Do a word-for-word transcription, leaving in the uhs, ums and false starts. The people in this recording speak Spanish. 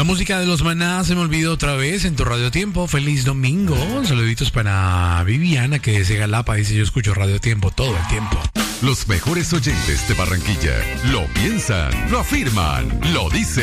La música de los Maná se me olvidó otra vez en tu Radio Tiempo. Feliz domingo. Saluditos para Viviana que desde Galapa dice: yo escucho Radio Tiempo todo el tiempo. Los mejores oyentes de Barranquilla lo piensan, lo afirman, lo dicen.